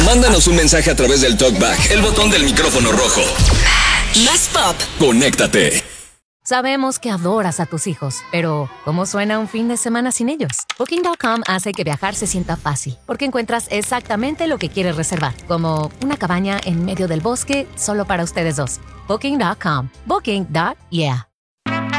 Mándanos un mensaje a través del TalkBack, el botón del micrófono rojo. Más pop. Conéctate. Sabemos que adoras a tus hijos, pero ¿cómo suena un fin de semana sin ellos? Booking.com hace que viajar se sienta fácil, porque encuentras exactamente lo que quieres reservar, como una cabaña en medio del bosque solo para ustedes dos. Booking.com. Booking.yeah.